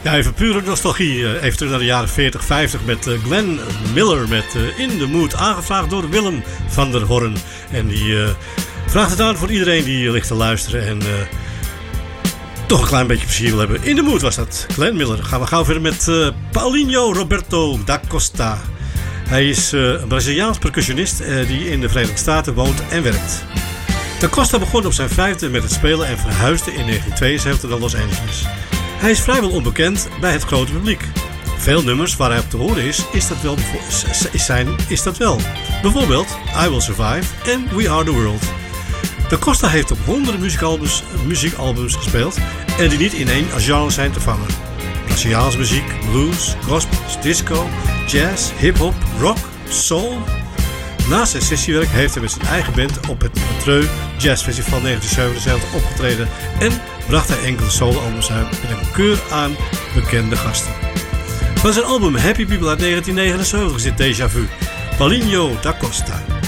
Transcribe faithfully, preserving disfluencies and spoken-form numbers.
Ja, even pure nostalgie. Even terug naar de jaren veertig, vijftig met Glenn Miller met In the Mood. Aangevraagd door Willem van der Horn. En die uh, vraagt het aan voor iedereen die ligt te luisteren en uh, toch een klein beetje plezier wil hebben. In the Mood was dat. Glenn Miller. Dan gaan we gauw verder met uh, Paulinho Roberto da Costa. Hij is uh, een Braziliaans percussionist uh, die in de Verenigde Staten woont en werkt. Da Costa begon op zijn vijfde met het spelen en verhuisde in negentien tweeënzeventig naar Los Angeles. Hij is vrijwel onbekend bij het grote publiek. Veel nummers waar hij op te horen is, is dat wel. Is zijn, is dat wel. Bijvoorbeeld I Will Survive en We Are The World. Da Costa heeft op honderden muziekalbums, muziekalbums gespeeld en die niet in één genre zijn te vangen. Braziliaanse muziek, blues, gospels, disco, jazz, hip-hop, rock, soul. Naast zijn sessiewerk heeft hij met zijn eigen band op het Montreux Jazz Festival negentien zevenenzeventig opgetreden en bracht hij enkele solo-albums uit met een keur aan bekende gasten. Van zijn album Happy People uit negentien negenenzeventig is dit Déjà Vu. Paulinho da Costa.